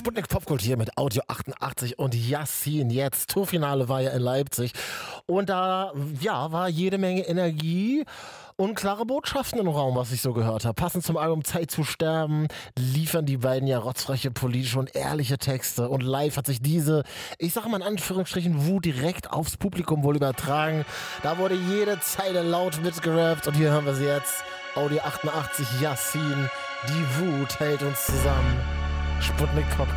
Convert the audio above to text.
Sputnik Popkult hier mit Audio 88 und Yassin jetzt. Tourfinale war ja in Leipzig und da war jede Menge Energie und klare Botschaften im Raum, was ich so gehört habe. Passend zum Album Zeit zu sterben liefern die beiden ja rotzfreche politische und ehrliche Texte und live hat sich diese, ich sag mal in Anführungsstrichen, Wut direkt aufs Publikum wohl übertragen. Da wurde jede Zeile laut mitgerappt und hier hören wir sie jetzt. Audio 88 Yassin, die Wut hält uns zusammen. Sputnik Pop.